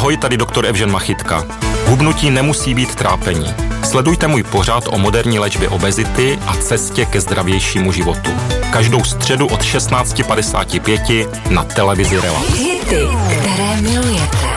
Ahoj, tady doktor Evžen Machytka. Hubnutí nemusí být trápení. Sledujte můj pořad o moderní léčbě obezity a cestě ke zdravějšímu životu. Každou středu od 16:55 na televizi Relax. Hity, které milujete.